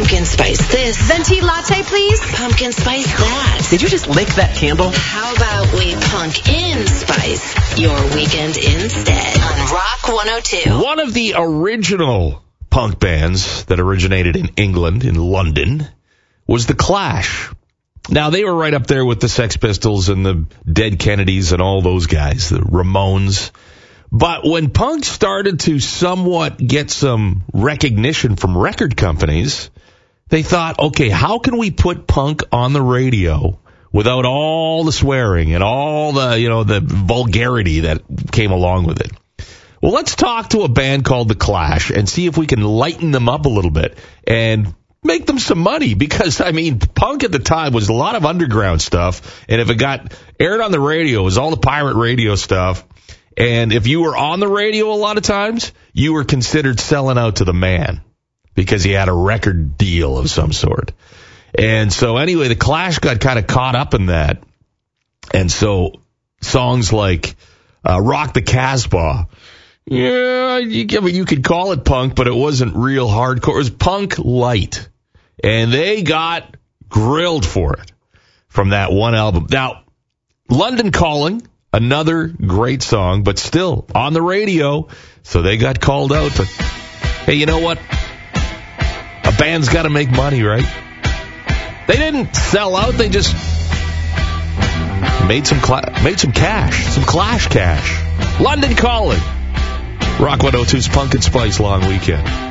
Pumpkin spice this. Venti latte, please. Pumpkin spice that. Did you just lick that candle? How about we punk in spice your weekend instead on Rock 102. One of the original punk bands that originated in England, in London, was The Clash. Now, they were right up there with the Sex Pistols and the Dead Kennedys and all those guys, the Ramones. But when punk started to somewhat get some recognition from record companies, they thought, okay, how can we put punk on the radio without all the swearing and all the, the vulgarity that came along with it? Well, let's talk to a band called The Clash and see if we can lighten them up a little bit and make them some money, because, punk at the time was a lot of underground stuff, and if it got aired on the radio, it was all the pirate radio stuff. And if you were on the radio a lot of times, you were considered selling out to the man because you had a record deal of some sort. And so anyway, The Clash got kind of caught up in that. And so songs like Rock the Casbah, you could call it punk, but it wasn't real hardcore. It was punk light. And they got grilled for it from that one album. Now, London Calling, another great song, but still on the radio, so they got called out. But, hey, you know what? A band's got to make money, right? They didn't sell out. They just made some cash, some Clash cash. London Calling. Rock 102's Punk and Spice Long Weekend.